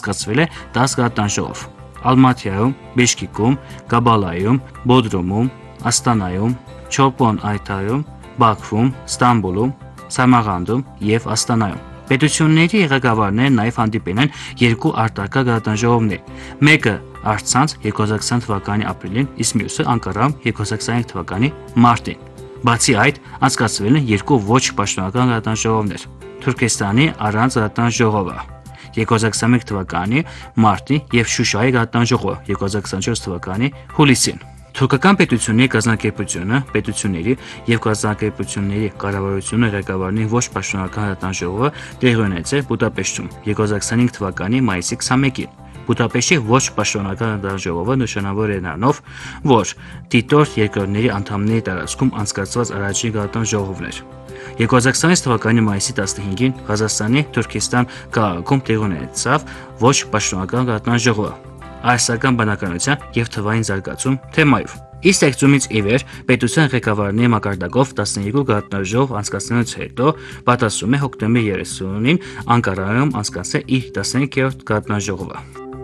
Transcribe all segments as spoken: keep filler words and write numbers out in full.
անցկացվել է տասը գաղտնաժողով։ Ալմաթիայում, Բեշկիկում, Կաբալայում, Բոդրումում, Աստանայում, Չոպոն Այթայում, Բաքվում, Ստամբուլում, Սամարանդում և Աստանայում։ Պետությունների ղեկավարներն նաև հանդիպել են երկու արտակարգ գաղտնաժողովների, մեկը Արցանց երկու հազար քսան թվականի ապրիլին, իսկ մյուսը Անկարայում երկու հազար քսաներկու թվականի մարտին։ Բացի այդ, անցկացվել են երկու ոչ պաշտոնական գաղտնաժողովներ՝ Թուրքեստանի առանց գաղտնաժողովը երկու հազար քսաներկու թվականի մարտի և Շուշայի գաղտնաժողովը երկու հազար քսանչորս թվականի հուլիսին։ Թուրքական պետությունների կազմակերպությունը, պետությունների և կազմակերպությունների կառավարությունը ղեկավարների ոչ պաշտոնական գաղտնաժողովը տեղի ունեցել Բուդապեշտում երկու հազար քսանինգ թվականի մայիսի քսանմեկին։ Բուդապեշտի ոչ պաշտոնական գաղտնաժողովը նշանավոր է նրանով, որ դիտորդ երկրների անդամների տարածքում անցկացված առաջին գաղտնաժողովն էր։ երկու հազար քսանինգ թվականի մայիսի տասնհինգին Ղազախստանի Թուրքեստան քաղաքում տեղի ունեցավ ոչ պաշտոնական գաղտնաժողովը «Արհեստական բանականության և թվային զարգացում» թեմայով։ Իր ստեղծումից ի վեր պետության ղեկավարների մակարդակով տասնյոթ գաղտնաժողով անցկացնելուց հետո պատասում է հոկտեմբերի երեսունին Անկարայում անցկացնել իր տասնյոթերորդ գաղտնաժողովը։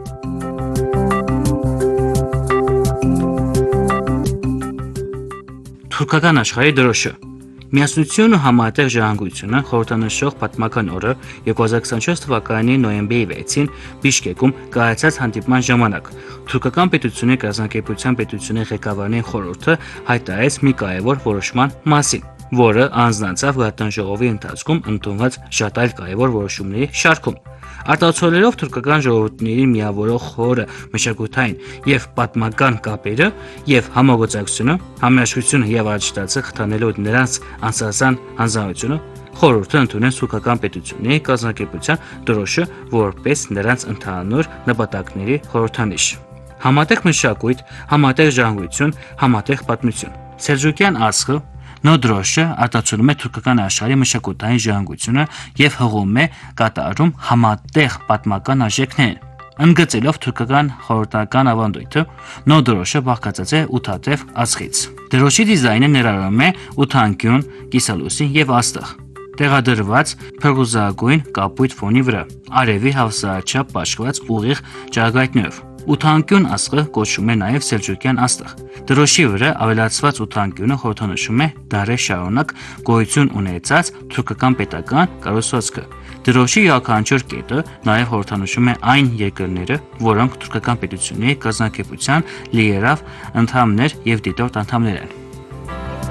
Թուրքական աշխարհի դրոշը Միասնությունն ու համատեղ ժառանգությունը խորհրդանշող պատմական օրը երկու հազար քսանչորս թվականի նոյեմբերի վեցին Բիշկեկում կայացած հանդիպման ժամանակ թուրքական պետությունների կազմակերպության պետությունների ղեկավարների խորհուրդը հայտարարեց մի կարևոր որոշման մասին, որը առանձնացավ գաղտնաժողովի ընթացքում ընդունված շատ այլ կարևոր որոշումների շարքում։ Արտացոլելով թուրքական ժողովուրդների միավորող խորը մշակութային և պատմական կապերը և համագործակցությունը, համերաշխությունը և առաջընթացը խթանելով նրանց անձնական հանձնառությունը, խորհուրդը ընդունեց թուրքական պետությունների կազմակերպության դրոշը որպես նրանց ընդհանուր նպատակների խորհրդանիշ։ Համատեղ մշակույթ, համատեղ ժառանգություն, համատեղ պատմություն։ Սելջուկյան աստղը նոր դրոշը արտացոլում է թուրքական աշխարհի մշակութային ժառանգությունը և հղում է կատարում համատեղ պատմական արժեքներին։ Ընդգծելով թուրքական խորհրդական ավանդույթը, նոր դրոշը բաղկացած է ութաթև աստղից։ Դրոշի դիզայնը ներառում է ութանկյուն, կիսալուսին և աստղ, տեղադրված փրփուրազագույն կապույտ ֆոնի վրա, արևի հավասարաչափ պաշտված ուղիղ ճառագայթներով։ Ութանկյուն աստղը կոչվում է նաև Սելջուկյան աստղ։ Դրոշի վրա ավելացված ութանկյունը խորհրդանշում է դարեր շարունակ գոյություն ունեցած թուրքական պետական կառուցվածքը։ Դրոշի յուրաքանչյուր կետը նաև խորհրդանշում է այն երկրները, որոնք թուրքական պետությունների կազմակերպության լիերավ անդամներ և դիտորդ անդամներ են։